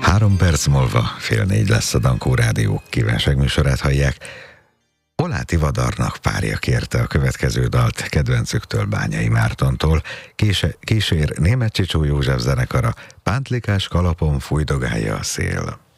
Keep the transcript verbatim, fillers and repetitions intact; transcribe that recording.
Három perc múlva fél négy lesz a Dankó Rádió kívánságműsorát hallják. Oláti Vadarnak párja kérte a következő dalt kedvencüktől, Bányai Mártontól. Kíse, kísér Németh Csicsó József zenekara, Pántlikás kalapon fújdogálja a szél.